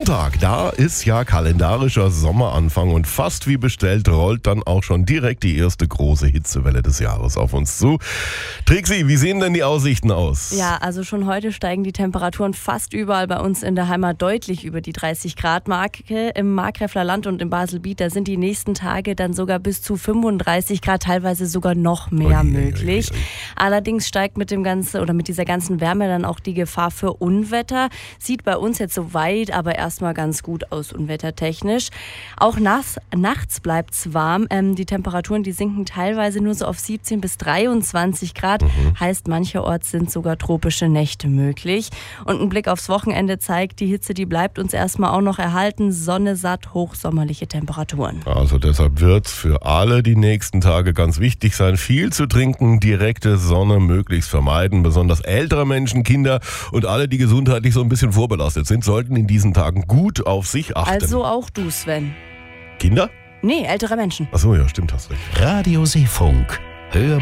Sonntag, da ist ja kalendarischer Sommeranfang und fast wie bestellt rollt dann auch schon direkt die erste große Hitzewelle des Jahres auf uns zu. Trixi, wie sehen denn die Aussichten aus? Ja, also schon heute steigen die Temperaturen fast überall bei uns in der Heimat deutlich über die 30-Grad-Marke. Im Markgräfler Land und im Baselbiet, da sind die nächsten Tage dann sogar bis zu 35 Grad, teilweise sogar noch mehr möglich. Allerdings steigt mit dieser ganzen Wärme dann auch die Gefahr für Unwetter. Sieht bei uns jetzt soweit aber erstmal ganz gut aus, unwettertechnisch. Auch nachts bleibt es warm. Die Temperaturen, die sinken teilweise nur so auf 17 bis 23 Grad. Heißt, mancherorts sind sogar tropische Nächte möglich. Und ein Blick aufs Wochenende zeigt, die Hitze, die bleibt uns erstmal auch noch erhalten. Sonne satt, hochsommerliche Temperaturen. Also deshalb wird es für alle die nächsten Tage ganz wichtig sein, viel zu trinken, direkte Sonne möglichst vermeiden. Besonders ältere Menschen, Kinder und alle, die gesundheitlich so ein bisschen vorbelastet sind, sollten in diesen Tagen gut auf sich achten. Also auch du, Sven. Kinder? Nee, ältere Menschen. Achso, ja, stimmt, hast recht. Radio Seefunk. Hör